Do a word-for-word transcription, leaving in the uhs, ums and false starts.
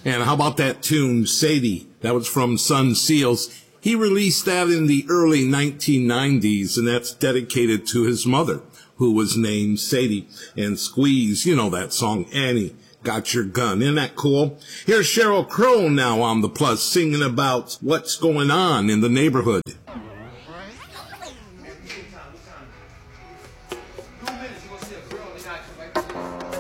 And how about that tune, Sadie? That was from Sun Seals. He released that in the early nineteen nineties, and that's dedicated to his mother, who was named Sadie. And Squeeze, you know that song, Annie Got Your Gun. Isn't that cool? Here's Sheryl Crow now on the Plus singing about what's going on in the neighborhood.